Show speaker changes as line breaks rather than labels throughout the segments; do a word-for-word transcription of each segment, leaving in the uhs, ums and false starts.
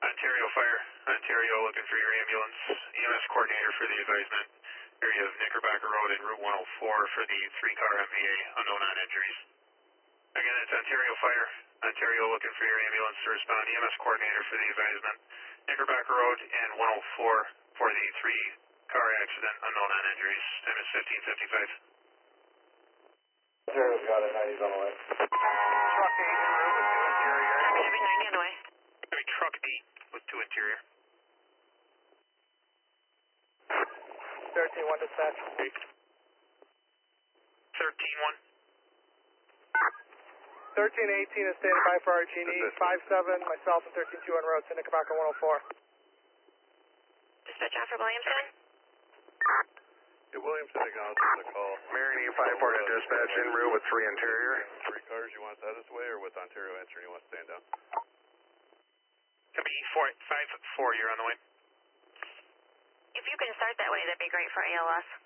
Ontario Fire, Ontario looking for your ambulance. E M S coordinator for the advisement. Area of Knickerbocker Road and Route one oh four for the three-car M V A, unknown on injuries. Again, it's Ontario Fire, Ontario looking for your ambulance to respond. E M S coordinator for the advisement. Knickerbocker Road and one oh four for the three-car accident, unknown on injuries. Time is fifteen fifty-five.
Ontario's got it, ninety's on the way.
Truck eight en route with two interior.
Chevy ninety on the way.
Chevy truck eight with two interior.
thirteen one dispatch.
thirteen one.
thirteen eighteen is standing by for our Genie. five seven, myself and thirteen two en route to Knickerbocker one oh four.
Dispatch on for Williamson.
Yeah, Williamson acknowledges the call.
Marion E five four to dispatch en route with three interior.
Three cars, you want that this way, or with Ontario answering, you want to stand down?
Chevy four, five four, you're on the way.
If you can start that way, that'd be great for A L S.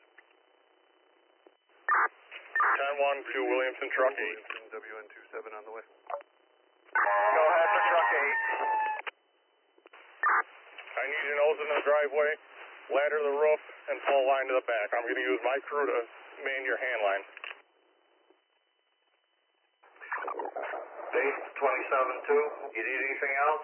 ten one to Williamson truck eight.
Williamson W N twenty-seven on the way.
Go ahead for truck eight.
I need you nose in the driveway, ladder the roof, and full line to the back. I'm going to use my crew to man your hand line.
Dave, twenty-seven two, you need anything else?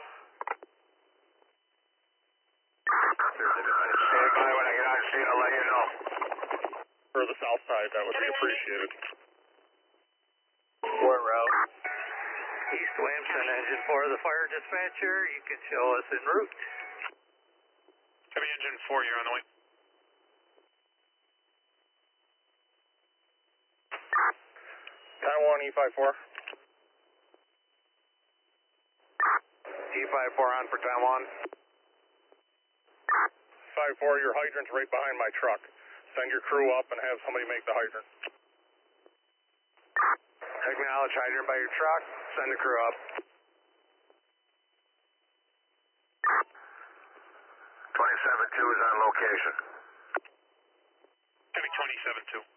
Stand by when I get on scene, I'll let you know. For the south side, that would be appreciated.
Four route.
East Williamson, engine four, the fire dispatcher. You can show us en route.
Chevy engine four, you're on the way.
Taiwan E five four. E five four on for Taiwan. five four, your hydrant's right behind my truck. Send your crew up and have somebody make the hydrant. Acknowledge hydrant by your truck. Send the crew up.
twenty-seven two is on location.
Chevy twenty-seven two.